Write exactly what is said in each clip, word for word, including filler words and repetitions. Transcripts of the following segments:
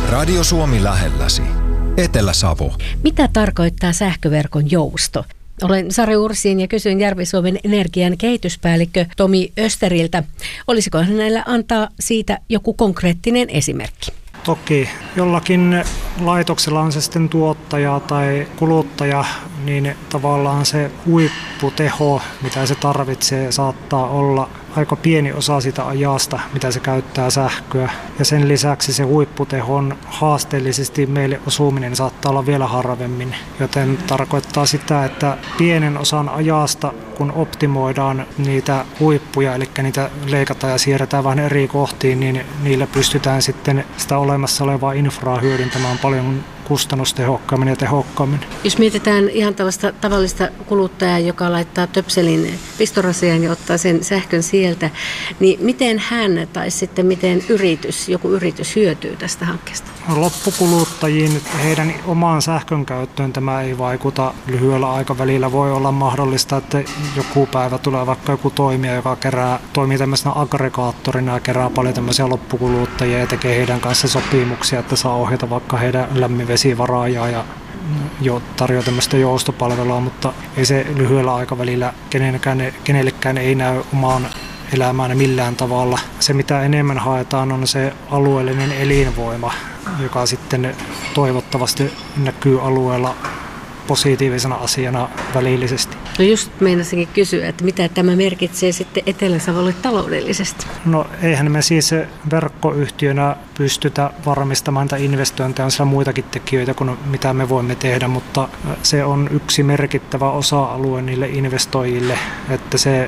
Radio Suomi lähelläsi. Etelä-Savo. Mitä tarkoittaa sähköverkon jousto? Olen Sari Ursiin ja kysyin Järvi-Suomen energian kehityspäällikkö Tomi Österiltä. Olisiko hänellä antaa siitä joku konkreettinen esimerkki? Toki jollakin laitoksella on se sitten tuottaja tai kuluttaja, niin tavallaan se huipputeho, mitä se tarvitsee, saattaa olla aika pieni osa sitä ajasta, mitä se käyttää sähköä. Ja sen lisäksi se huipputehon haasteellisesti meille osuminen saattaa olla vielä harvemmin. Joten tarkoittaa sitä, että pienen osan ajasta, kun optimoidaan niitä huippuja, eli niitä leikataan ja siirretään vähän eri kohtiin, niin niillä pystytään sitten sitä olemassa olevaa infraa hyödyntämään paljon kustannustehokkaammin ja tehokkaammin. Jos mietitään ihan tällaista tavallista kuluttajaa, joka laittaa töpselin pistorasiaan ja ottaa sen sähkön sieltä, niin miten hän tai sitten miten yritys, joku yritys hyötyy tästä hankkeesta? Loppukuluttajiin, heidän omaan sähkön käyttöön tämä ei vaikuta. Lyhyellä aikavälillä voi olla mahdollista, että joku päivä tulee vaikka joku toimija, joka kerää, toimii tämmöisenä aggregaattorina ja kerää paljon tämmöisiä loppukuluttajia ja tekee heidän kanssa sopimuksia, että saa ohjata vaikka heidän lämminvesivaraajaa ja jo tarjoaa tämmöistä joustopalvelua, mutta ei se lyhyellä aikavälillä kenellekään, kenellekään ei näy omaan elämään millään tavalla. Se, mitä enemmän haetaan, on se alueellinen elinvoima, joka sitten toivottavasti näkyy alueella positiivisena asiana välillisesti. No just meinasinkin kysyä, että mitä tämä merkitsee sitten Etelä-Savolle taloudellisesti? No eihän me siis verkkoyhtiönä pystytä varmistamaan näitä investointeja, on siellä muitakin tekijöitä kuin mitä me voimme tehdä, mutta se on yksi merkittävä osa-alue niille investoijille, että se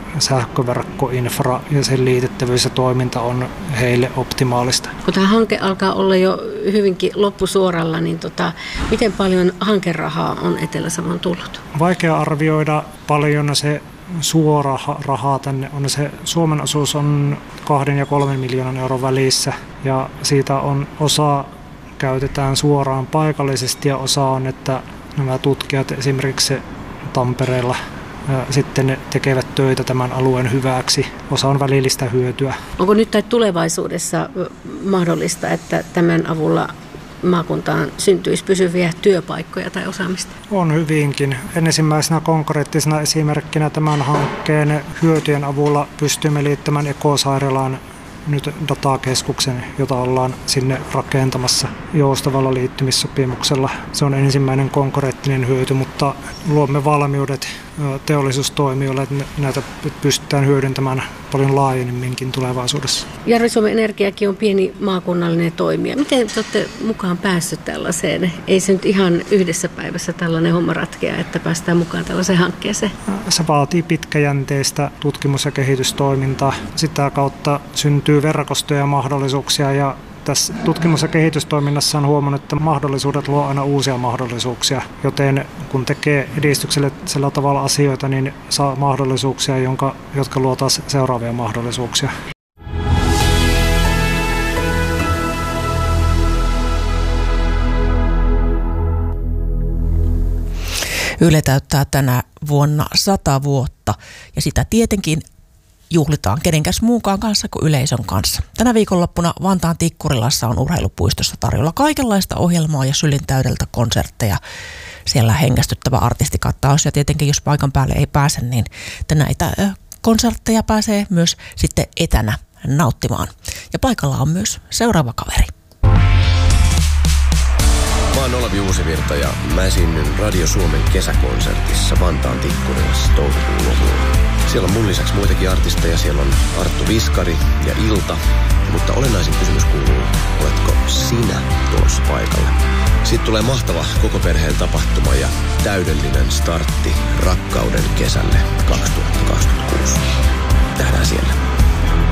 sähköverkkoinfra ja sen liitettävyys ja toiminta on heille optimaalista. Kun tämä hanke alkaa olla jo hyvinkin loppusuoralla, niin tota, miten paljon hankerahaa on Etelä-Savon tullut? Vaikea arvioida paljon se suora rahaa tänne on. Se Suomen osuus on kahden ja kolmen miljoonan euron välissä ja siitä on osa käytetään suoraan paikallisesti ja osa on, että nämä tutkijat esimerkiksi Tampereella sitten ne tekevät töitä tämän alueen hyväksi. Osa on välillistä hyötyä. Onko nyt tai tulevaisuudessa mahdollista, että tämän avulla maakuntaan syntyisi pysyviä työpaikkoja tai osaamista? On hyvinkin. Ensimmäisenä konkreettisena esimerkkinä tämän hankkeen hyötyjen avulla pystymme liittämään Ekosairaalaan nyt datakeskuksen, jota ollaan sinne rakentamassa joustavalla liittymissopimuksella. Se on ensimmäinen konkreettinen hyöty, mutta luomme valmiudet teollisuustoimijoille, että näitä pystytään hyödyntämään paljon laajemminkin tulevaisuudessa. Järvi-Suomen Energiakin on pieni maakunnallinen toimija. Miten te olette mukaan päässyt tällaiseen? Ei se nyt ihan yhdessä päivässä tällainen homma ratkea, että päästään mukaan tällaiseen hankkeeseen? Se vaatii pitkäjänteistä tutkimus- ja kehitystoimintaa. Sitä kautta syntyy verkostoja ja mahdollisuuksia ja tässä tutkimus- ja kehitystoiminnassa on huomannut, että mahdollisuudet luo aina uusia mahdollisuuksia, joten kun tekee edistyksellisellä tavalla asioita, niin saa mahdollisuuksia, jonka, jotka luo taas seuraavia mahdollisuuksia. Yle täyttää tänä vuonna sata vuotta ja sitä tietenkin juhlitaan kenenkäs muunkaan kanssa kuin yleisön kanssa. Tänä viikonloppuna Vantaan Tikkurilassa on urheilupuistossa tarjolla kaikenlaista ohjelmaa ja sylin täydeltä konsertteja. Siellä hengästyttävä artistikattaus ja tietenkin jos paikan päälle ei pääse, niin näitä konsertteja pääsee myös sitten etänä nauttimaan. Ja paikalla on myös seuraava kaveri. Mä oon Olavi Uusivirta ja mä esiinnyn Radio Suomen kesäkonsertissa Vantaan Tikkurilassa toukokuun lopulla. Siellä on mun lisäksi muitakin artisteja. Siellä on Arttu Viskari ja Ilta. Mutta olennaisin kysymys kuuluu, oletko sinä tulossa paikalle? Siitä tulee mahtava koko perheen tapahtuma ja täydellinen startti rakkauden kesälle kaksituhattakaksikymmentäkuusi. Nähdään siellä.